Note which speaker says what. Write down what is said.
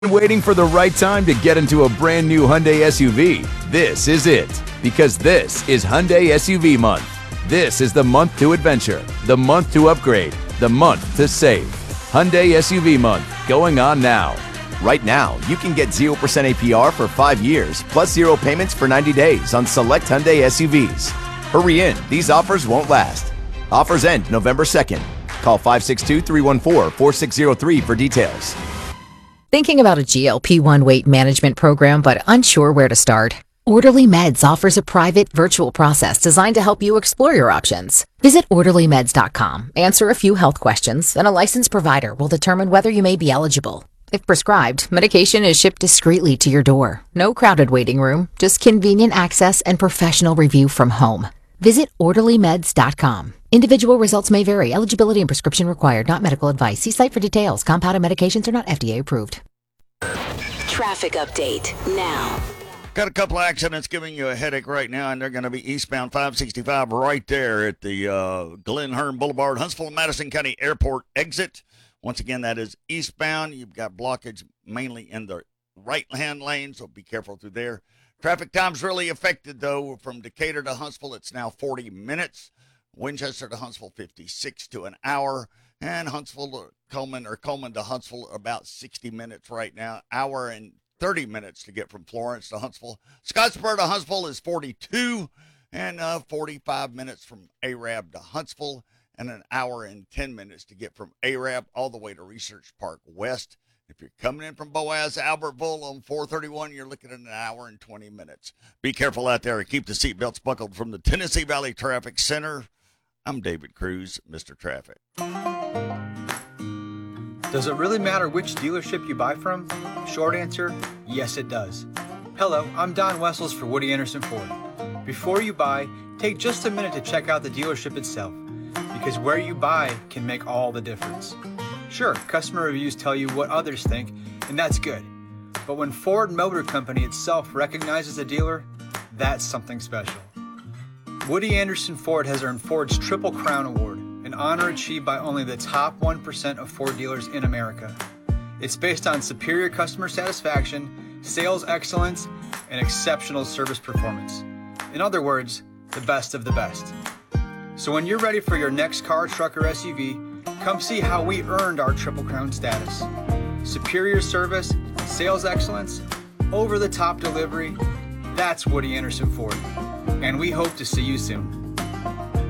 Speaker 1: Waiting for the right time to get into a brand new Hyundai SUV? This is it, because this is Hyundai SUV month. This is the month to adventure, the month to upgrade, the month to save. Hyundai SUV month, going on now.
Speaker 2: Right now, you can get 0% APR for 5 years, plus 0 payments for 90 days on select Hyundai SUVs. Hurry in, these offers won't last. Offers end November 2nd. Call 562-314-4603 for details.
Speaker 3: Thinking about a GLP-1 weight management program but unsure where to start? Orderly Meds offers a private, virtual process designed to help you explore your options. Visit orderlymeds.com, answer a few health questions, and a licensed provider will determine whether you may be eligible. If prescribed, medication is shipped discreetly to your door. No crowded waiting room, just convenient access and professional review from home. Visit orderlymeds.com. Individual results may vary. Eligibility and prescription required, not medical advice. See site for details. Compounded medications are not FDA approved.
Speaker 4: Traffic update now.
Speaker 5: Got a couple of accidents giving you a headache right now, and they're going to be eastbound 565 right there at the Glen Hearn Boulevard, Huntsville and Madison County Airport exit. Once again, that is eastbound. You've got blockage mainly in the right-hand lane, so be careful through there. Traffic time's really affected, though. From Decatur to Huntsville, it's now 40 minutes. Winchester to Huntsville, 56 to an hour. And Huntsville to Coleman, or Coleman to Huntsville, about 60 minutes right now. Hour and 30 minutes to get from Florence to Huntsville. Scottsboro to Huntsville is 42, and 45 minutes from Arab to Huntsville, and an hour and 10 minutes to get from Arab all the way to Research Park West. If you're coming in from Boaz, Albertville on 431, you're looking at an hour and 20 minutes. Be careful out there and keep the seatbelts buckled. From the Tennessee Valley Traffic Center, I'm David Cruz, Mr. Traffic.
Speaker 6: Does it really matter which dealership you buy from? Short answer, yes it does. Hello, I'm Don Wessels for Woody Anderson Ford. Before you buy, take just a minute to check out the dealership itself, because where you buy can make all the difference. Sure, customer reviews tell you what others think, and that's good. But when Ford Motor Company itself recognizes a dealer, that's something special. Woody Anderson Ford has earned Ford's Triple Crown Award, an honor achieved by only the top 1% of Ford dealers in America. It's based on superior customer satisfaction, sales excellence, and exceptional service performance. In other words, the best of the best. So when you're ready for your next car, truck, or SUV, come see how we earned our Triple Crown status. Superior service, sales excellence, over-the-top delivery, that's Woody Anderson Ford. And we hope to see you soon.